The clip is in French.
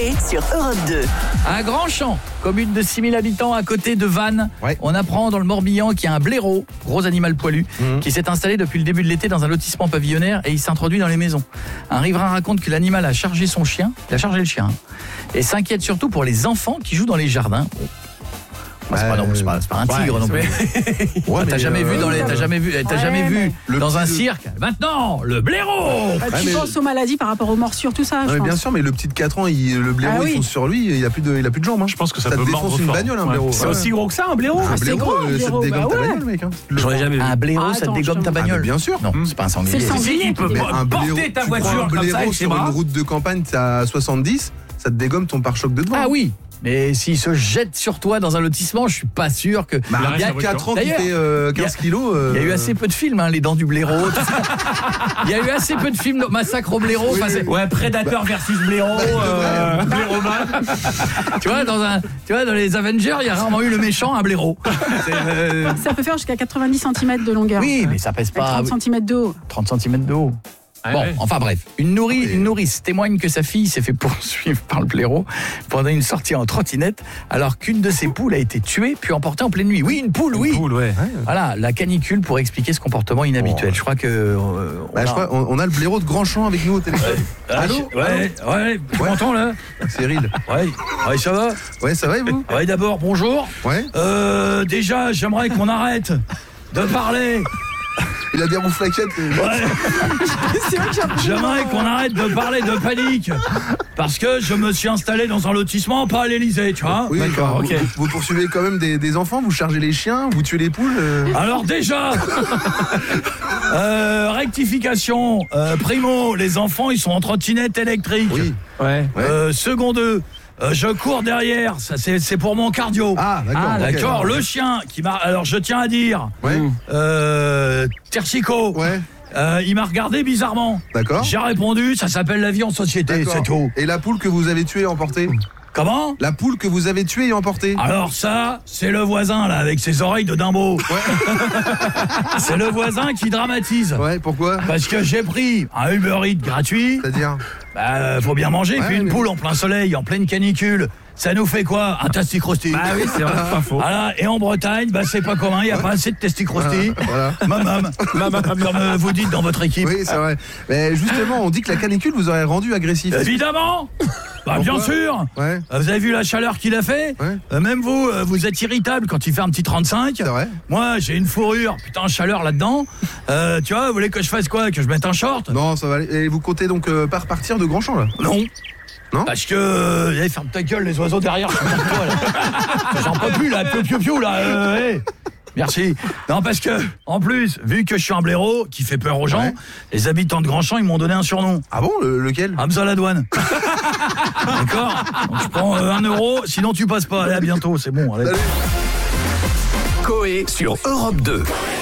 Coé sur Europe 2. À Grandchamp, commune de 6000 habitants à côté de Vannes, Ouais. on apprend dans le Morbihan qu'il y a un blaireau, gros animal poilu, qui s'est installé depuis le début de l'été dans un lotissement pavillonnaire et il s'introduit dans les maisons. Un riverain raconte que l'animal a chargé son chien, il a chargé le chien, et s'inquiète surtout pour les enfants qui jouent dans les jardins. Bah, c'est pas un tigre non plus. Ouais, T'as jamais vu dans un cirque. Maintenant, le blaireau. Tu penses aux maladies par rapport aux morsures, tout ça, je mais pense. bien sûr, mais le petit de 4 ans, le blaireau, Ah oui. il fonce sur lui, il a plus de jambes. Hein. Je pense que ça te peut défonce mordre une fort. bagnole, un blaireau. C'est Ouais. aussi gros que ça, un blaireau Un c'est blaireau, gros, un ça blaireau, te dégomme bah ta ouais. bagnole, mec. Hein. J'aurais jamais vu. Un blaireau, ça te Attends, dégomme ta Ah, bagnole. mais bien sûr. Non, c'est pas un sanglier. C'est le sanglier. Il peut Mais un porter blaireau, ta tu prends voiture un comme ça blaireau avec ses sur une bras. route de campagne, t'as à 70, ça te dégomme ton pare-choc de devant. Ah oui. Mais s'il se jette sur toi dans un lotissement, je suis pas sûr que. Bah, il y a, un 4 ans qui D'ailleurs, fait 15 kilos. il y a eu assez peu de films, hein, les dents du blaireau. tout ça. Il y a eu assez peu de films, Massacre au blaireau. Oui, Enfin, c'est- Ouais, Predator versus blaireau, blaireau-man. tu vois, dans les Avengers, il y a rarement eu le méchant, un blaireau. Ça peut faire jusqu'à 90 cm de longueur. Oui, mais ça pèse Avec pas 30 cm de haut. 30 cm de haut. Bon, ouais. enfin bref, une nourrice témoigne que sa fille s'est fait poursuivre par le blaireau pendant une sortie en trottinette, alors qu'une de ses poules a été tuée puis emportée en pleine nuit. Oui, une poule, oui. Cool, ouais. Voilà, la canicule pour expliquer ce comportement inhabituel. Oh. Je crois que Bah, je crois, on a le blaireau de Grandchamp avec nous au téléphone. Allô? Ouais, tu m'entends là? Cyril. Ouais, ça va? Ouais, ça va et vous? Ouais, d'abord, bonjour. Ouais. Déjà, j'aimerais qu'on arrête de parler. Il a des rouflaquettes. C'est vrai que j'ai un peu J'aimerais qu'on arrête de parler de panique. Parce que je me suis installé dans un lotissement, pas à l'Elysée, tu vois. Oui, D'accord, enfin, ok. vous poursuivez quand même des enfants, vous chargez les chiens, vous tuez les poules. Alors déjà, rectification, primo, les enfants ils sont en trottinette électrique. Oui. Ouais. Second 2, je cours derrière, ça c'est pour mon cardio. Ah, d'accord. ok. D'accord, le chien qui m'a... Alors je tiens à dire, Ouais. Terchico, Ouais. il m'a regardé bizarrement. D'accord. J'ai répondu, ça s'appelle la vie en société, D'accord. c'est tout. Et la poule que vous avez tuée et emportée? Comment? La poule que vous avez tuée et emportée? Alors ça, c'est le voisin là, avec ses oreilles de Dimbo. C'est le voisin qui dramatise. Ouais, pourquoi? Parce que j'ai pris un Uber Eats gratuit, C'est-à-dire? faut bien manger, Ouais, puis une mais- poule en plein soleil, en pleine canicule, ça nous fait quoi? Un testicrosti. Bah oui, c'est vrai, c'est pas faux. Voilà, et en Bretagne, c'est pas commun, il n'y a pas assez de testicrosti. Voilà. Mamam, comme vous dites dans votre équipe. Oui, c'est vrai. Mais justement, on dit que la canicule vous aurait rendu agressif. Évidemment. Bien Pourquoi? sûr. Ouais. Vous avez vu la chaleur qu'il a fait? Ouais. Même vous, vous êtes irritable quand il fait un petit 35. C'est vrai. Moi, j'ai une fourrure, putain, chaleur là-dedans. Tu vois, vous voulez que je fasse quoi? Que je mette un short? Non, ça va aller. Et vous comptez donc pas repartir de Grandchamp là? Non. Non. Parce que... ferme ta gueule, les oiseaux derrière, je suis contre toi, là. J'en peux plus, là, piou, là. Merci. Non, parce que, en plus, vu que je suis un blaireau qui fait peur aux gens, Ouais. les habitants de Grandchamp, ils m'ont donné un surnom. Ah bon, lequel? Hamza la douane. D'accord? Donc je prends 1 euro, sinon tu passes pas. Allez, à bientôt, c'est bon. Allez. Salut. Coé sur Europe 2.